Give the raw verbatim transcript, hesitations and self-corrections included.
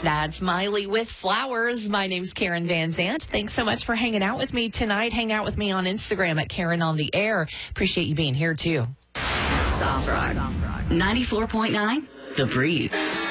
That's Miley with Flowers. My name's Karen Van Zant. Thanks so much for hanging out with me tonight. Hang out with me on Instagram at Karen on the Air. Appreciate you being here, too. Soft Rock ninety-four point nine, The Breeze.